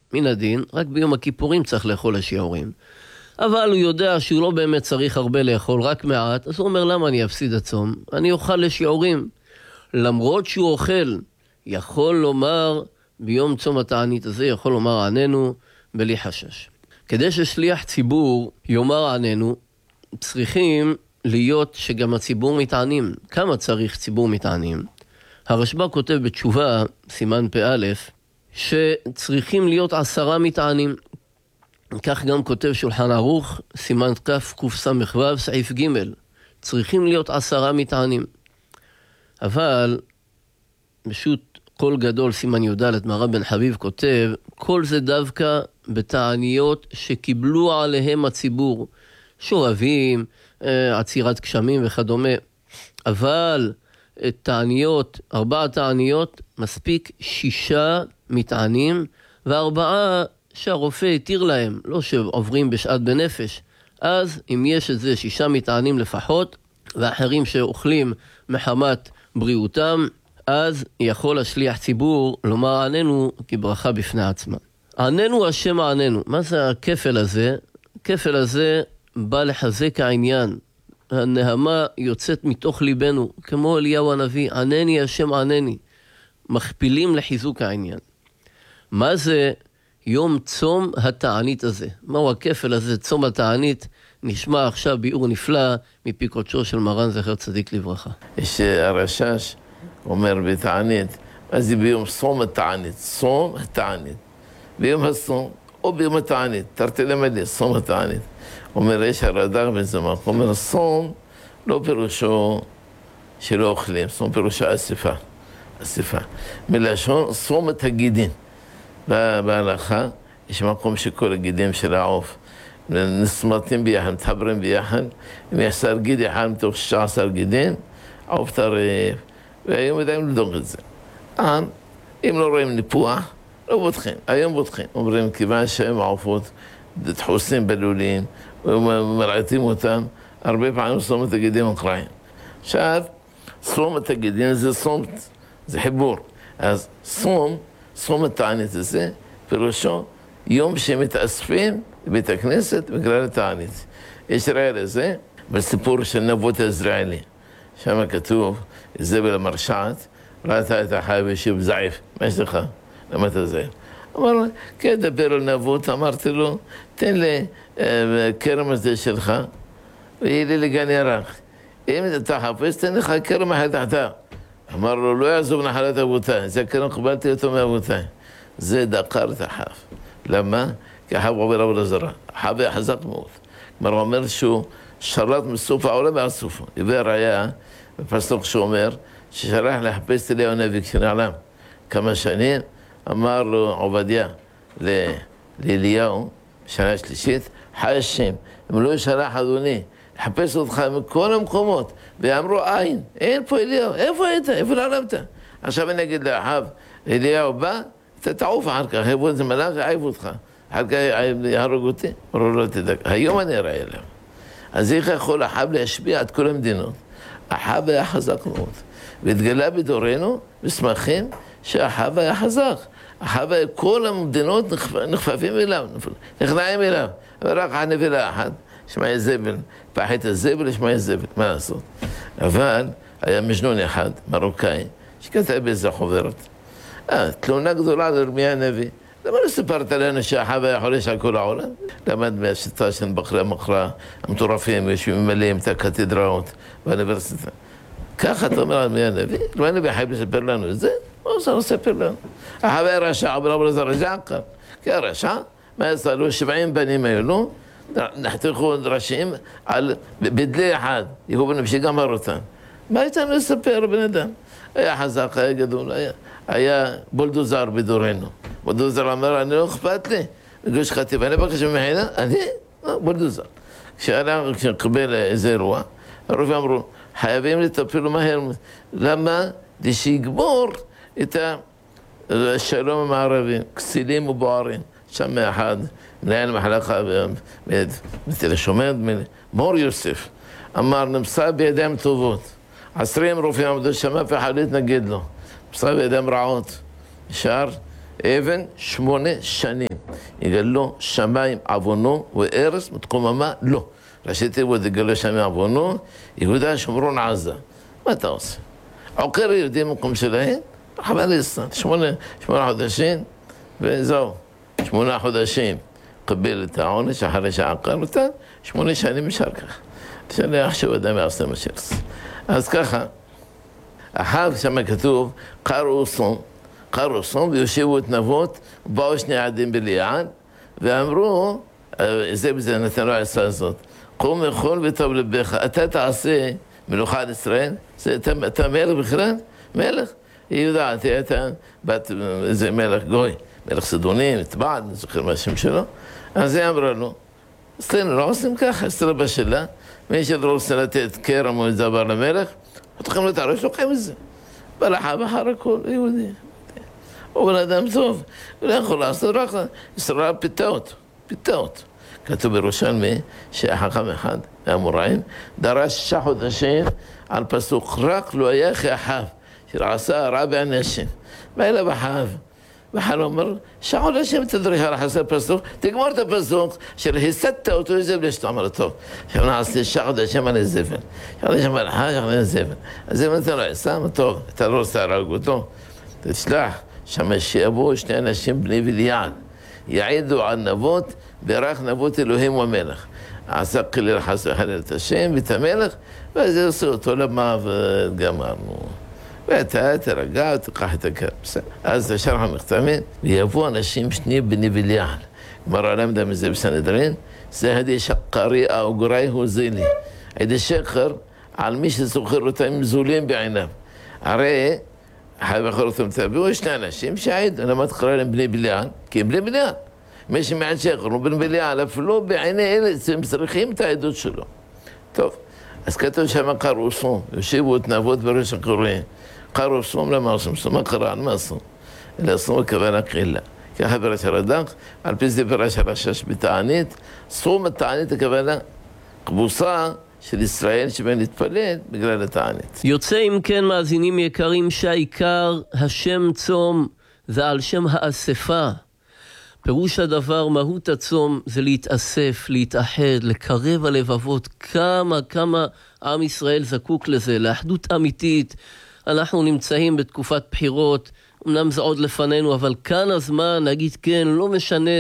מן הדין, רק ביום הכיפורים צריך לאכול השיעורים. אבל הוא יודע שהוא לא באמת צריך הרבה לאכול, רק מעט, אז הוא אומר, למה אני אפסיד הצום? אני אוכל לשיעורים. למרות שהוא אוכל, יכול לומר, ביום צום התענית הזה, יכול לומר עננו בלי חשש. כדי ששליח ציבור יאמר עננו, צריכים להיות שגם הציבור מתענים. כמה צריך ציבור מתענים? הרשב"א כותב בתשובה, סימן פ"א, שצריכים להיות 10 מתענים. כך גם כותב שולחן ערוך, סימן קס"ו, סעיף ג', צריכים להיות 10 מתענים. אבל, פשוט קול גדול, סימן י"ד, מהרב בן חביב כותב, כל זה דווקא בתעניות שקיבלו עליהם הציבור, שואבים, עצירת גשמים וכדומה. אבל תעניות, 4 תעניות, מספיק 6 מתענים, ו4 שהרופא התיר להם, לא שעוברים בשעת בנפש. אז אם יש את זה 6 מתענים לפחות, ואחרים שאוכלים מחמת בריאותם, אז יכול השליח ציבור לומר עננו כברכה בפני עצמה. עננו השם עננו. מה זה הכפל הזה? הכפל הזה בא לחזק העניין. הנהמה יוצאת מתוך ליבנו, כמו אליהו הנביא, ענני השם ענני. מכפילים לחיזוק העניין. מה זה יום צום התענית הזה? מהו הכפל הזה, צום התענית? נשמע עכשיו ביאור נפלא מפי קודשו של מרן זכר צדיק לברכה. יש הרשש אומר בתענית, מה זה ביום צום התענית? צום התענית. ביום הצום או ביום התענית, תרתי למדי, צום התענית. אומר, יש הרד"ק בזה מקום, אומר, צום לא פירושו שלא אוכלים, צום פירושו אסיפה. מלשון צום את הגידין. בהלכה יש מקום שכל הגידים של העוף נסמרטים ביחד, מתחברים ביחד. אם יש שר גיד אחד מתוך 16 גידים, העוף טרף, והיום יודעים לדוק את זה. אם לא רואים ניפוח, לא בוטחים, היום בוטחים. אומרים, כיוון שהם העופות דחוסים בלולים, ומרעיתים אותם, הרבה פעמים סום את הגידים הקרעים. עכשיו, סום את הגידים זה סום, זה חיבור. אז סום התענית הזה, פירושו, יום שמתאספים בבית הכנסת בגלל התענית. יש ראיה לזה בסיפור של נבות היזרעאלי. שם כתוב, איזבל המרשעת, ראתה את החי וישוב זעיף. מה יש לך? למה אתה זעיף? אמר לו, כן, דבר על נבות, אמרתי לו, תן לי כרם הזה שלך, ויהיה לי לגן ירח. אם אתה חפש, תן לך כרם אחת תחתיו. אמר לו, לא יעזוב נחלת אבותיי, זה כרם קבלתי אותו מאבותיי. זה דקר את החב. למה? כי החב עובר עבודה זרה. החב היה חזק מאוד. כלומר, הוא אומר שהוא שרת מסוף העולם ועד סופו. הביא ראיה, בפסוק שאומר, ששלח לחפש אליהו הנביא כשנעלם כמה שנים, אמר לו עובדיה לאליהו, בשנה השלישית, חי השם, אם לא ישלח אדוני, לחפש אותך מכל המקומות, ואמרו אין פה אליהו, איפה היית? איפה נעלמת? עכשיו אני אגיד לאחב, אליהו בא, אתה תעוף אחר כך, יבוא איזה מלאך, יעיף אותך, אחר כך יהרוג אותי, אמרו לא תדאג, היום אני אראה אליו. אז איך יכול אחב להשפיע את כל המדינות? אחב היה חזק מאוד, והתגלה בדורנו, מסמכים, שאחב היה חזק. אחב היה כל המדינות נכפפים אליו, נכנעים אליו, אבל רק הנבלה אחת, שמעי זבל, פחית הזבל, שמעי זבל, מה לעשות? אבל היה מג'נון אחד, מרוקאי, שכתב באיזה חוברת. תלונה גדולה לירמיה הנביא. למה לא סיפרת לנו שהאחב היה חולש על כל העולם? למד מהשיטה של בחרי המחרה, המטורפים, שממלאים את הקתדראות באוניברסיטה. ככה אתה אומר על מי הנביא? למה הנביא חייב לספר לנו את זה? מה עושה לספר לנו? האחב היה רשע, אבל לא זה רשע כאן. כי הרשע, מה יצא לו? 70 בנים היו, נחתכו ראשים על בדלי אחד, יהיו בנו שגמר אותם. מה הייתה לנו לספר בן אדם? היה חזק, היה גדול, היה בולדוזר בדורנו. בולדוזר אמר, אני לא אכפת לי, בגוש חטיבה, אני בקש ממחינה, אני? בולדוזר. כשנקבל איזה אירוע, הרופאים אמרו, חייבים לטפל מהר. למה? כדי שיגבור את השלום המערבי, כסילים ובוערים. שם מאחד, מנהל מחלקה בתל השומר, מור יוסף, אמר, נמצא בידיים טובות. 20 רופאים עמדו שם, אף אחד להתנגד לו. נמצא בידיים רעות. נשאר אבן 8 שנים. יגלו שמיים עוונו וארץ מתקוממה לא. ראשי תיבות יגלו שמיים עוונו, יהודה שומרון עזה. מה אתה עושה? עוקר יהודים במקום שלהם, חבל לישראל, 8 חודשים, וזהו, 8 חודשים קבל את העונש אחרי שעקר אותם, 8 שנים משאר כך. שלח שהוא אדם יעשה מה שרצה. אז ככה, אחר שם כתוב, קראו סום ויושיבו את נבות, באו 2 עדים בליעד, ואמרו, זה בזה נתן לו העצה הזאת, קום אכול וטוב לבך, אתה תעשה מלוכה על ישראל, אתה מלך בכלל? מלך? היא יודעת, אתה איזה מלך גוי, מלך סדונים, טבעד, אני זוכר מה השם שלו, אז היא אמרה לו, אצלנו לא עושים ככה, אצלנו בשלה, מי שלא רוצה לתת כרם או דבר למלך, אתכם לתערש לוקחים את זה. בלחה בחר הכל, יהודי. הוא בן אדם טוב, הוא לא יכול לעשות רק ישראל פיתות. כתוב בירושלמי שהחכם אחד, האמוראים, דרש 6 חודשים על פסוק, רק לא היה כאחיו, שעשה רע בעיני השם. בא אליו אחיו, ואחר אומר, 6 חודשים תדריך על חסר פסוק, תגמור את הפסוק, שהסדת אותו לזבל, יש אתה אומר טוב. עכשיו נעשה 6 חודשים על הזבל. 6 חודשים על החג, על הזבל. אז אם אתה לא עשה, טוב, אתה לא רוצה להרוג אותו, תשלח, שם שיבואו 2 אנשים בני בליעל, יעידו על נבות, בירך נבות אלוהים ומלך. עשה כליל חסר חלל את השם ואת המלך, ואז יעשו אותו למה וגמרנו. ואתה תרגע, תקח את הכר. אז תשאר המכתבים, ויבואו אנשים 2 בני בליעל. גמרא למדה מזה בסנהדרין, זה הדי שקרי או גוראי הוא זילי. הדי שקר על מי שזוכר אותם זולים בעיניו. הרי, בחר אותם תביאו 2 אנשים שהעיד, למה תקרא להם בני בליעל? כי הם בני בליעל. מי שמעד שקר הוא בן בליעל, אפילו בעיני אלה, הם צריכים את העדות שלו. טוב, אז כתוב שם קראו סום, יושיבו את נבות בראש הקוראים. קראו סום למה עושים סום, מה קרא על מה עשו? אלא סום הכוונה קהילה. ככה בראש הרד"ק, על פי זה בראש הרשש בתענית, סום התענית הכוונה כבוסה של ישראל שבאים להתפלל בגלל התענית. יוצא אם כן מאזינים יקרים שהעיקר השם צום זה על שם האספה. פירוש הדבר, מהות הצום זה להתאסף, להתאחד, לקרב הלבבות. כמה עם ישראל זקוק לזה, לאחדות אמיתית. אנחנו נמצאים בתקופת בחירות, אמנם זה עוד לפנינו, אבל כאן הזמן להגיד כן, לא משנה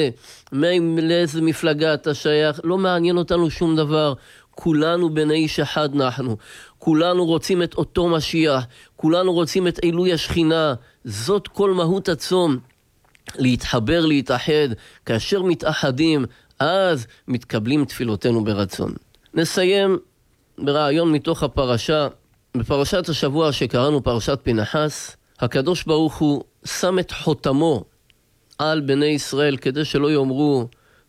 לאיזה מפלגה אתה שייך, לא מעניין אותנו שום דבר. כולנו בני איש אחד אנחנו, כולנו רוצים את אותו משיח, כולנו רוצים את עילוי השכינה. זאת כל מהות הצום. להתחבר, להתאחד, כאשר מתאחדים, אז מתקבלים תפילותינו ברצון. נסיים ברעיון מתוך הפרשה, בפרשת השבוע שקראנו פרשת פנחס, הקדוש ברוך הוא שם את חותמו על בני ישראל, כדי שלא יאמרו,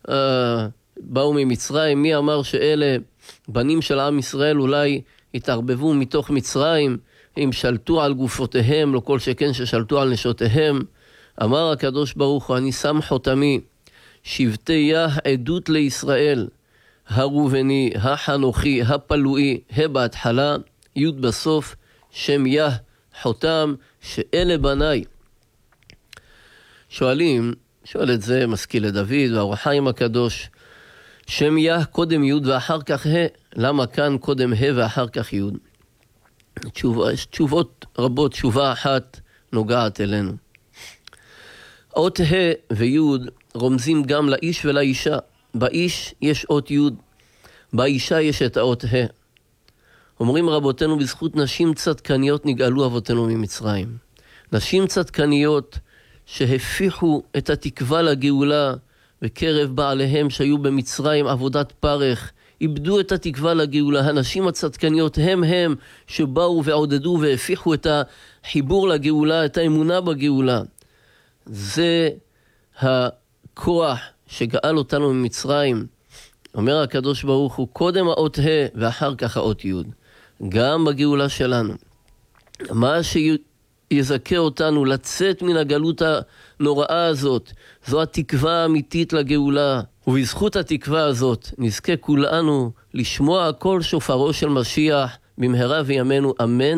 באו ממצרים, מי אמר שאלה בנים של עם ישראל אולי התערבבו מתוך מצרים, אם שלטו על גופותיהם, לא כל שכן ששלטו על נשותיהם. אמר הקדוש ברוך הוא, אני שם חותמי, שבטי יה עדות לישראל, הרובני, החנוכי, הפלואי, בהתחלה, י' בסוף, שם יה חותם, שאלה בניי. שואל את זה משכיל לדוד והאור החיים הקדוש, שם יה קודם י' ואחר כך ה, למה כאן קודם ה ואחר כך י'? תשובות רבות, תשובה אחת נוגעת אלינו. אות ה' וי' רומזים גם לאיש ולאישה. באיש יש אות י', באישה יש את האות ה'. אומרים רבותינו, בזכות נשים צדקניות נגאלו אבותינו ממצרים. נשים צדקניות שהפיחו את התקווה לגאולה בקרב בעליהם שהיו במצרים עבודת פרך, איבדו את התקווה לגאולה. הנשים הצדקניות הם שבאו ועודדו והפיחו את החיבור לגאולה, את האמונה בגאולה. זה הכוח שגאל אותנו ממצרים. אומר הקדוש ברוך הוא, קודם האות ה' ואחר כך האות י'. גם בגאולה שלנו. מה שיזכה אותנו לצאת מן הגלות הנוראה הזאת, זו התקווה האמיתית לגאולה. ובזכות התקווה הזאת נזכה כולנו לשמוע קול שופרו של משיח במהרה וימינו, אמן.